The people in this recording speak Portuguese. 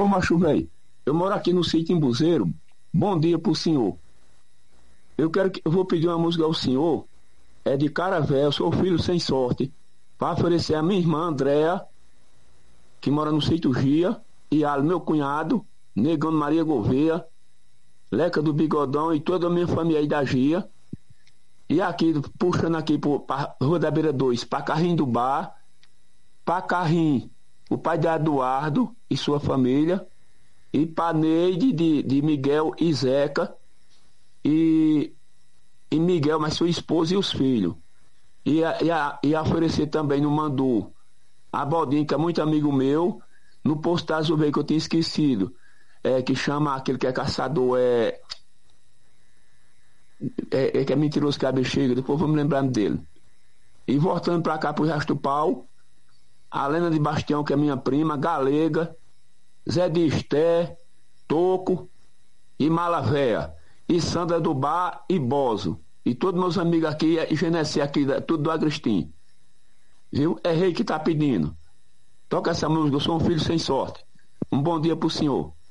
Ô macho velho, eu moro aqui no sítio Embuzeiro. Bom dia pro senhor. Eu vou pedir uma música ao senhor. É de cara velho, eu sou filho sem sorte. Para oferecer a minha irmã Andréa, que mora no sítio Gia, e ao meu cunhado, Negando Maria Gouveia, Leca do Bigodão e toda a minha família aí da Gia. E aqui, puxando aqui para Rua da Beira 2, para Carrinho do Bar, para Carrinho, o pai de Eduardo e sua família, e para Neide de Miguel e Zeca, e Miguel, mas sua esposa e os filhos. E oferecer também no Mandu a Bodinho, que é muito amigo meu, no posto da Azuveia, que eu tinha esquecido, que chama aquele que é caçador, que é mentiroso que a bexiga, depois vou me lembrar dele. E voltando para cá pro Resto do Pau, a Helena de Bastião, que é minha prima, Galega, Zé de Esté, Toco e Malavéia, e Sandra do Bar e Bozo, e todos meus amigos aqui, e Genesi aqui, tudo do Agrestim. Viu? É rei que tá pedindo. Toca essa música, eu sou um filho sem sorte. Um bom dia pro senhor.